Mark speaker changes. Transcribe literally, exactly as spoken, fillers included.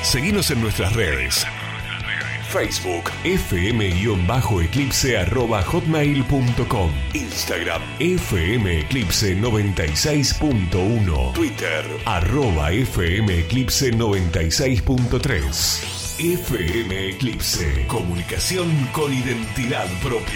Speaker 1: Seguinos en nuestras redes. Facebook, fm-eclipse arroba hotmail punto com. Instagram, fmeclipse noventa y seis punto uno. Twitter, arroba fmeclipse noventa y seis punto tres. F M Eclipse, comunicación con identidad propia.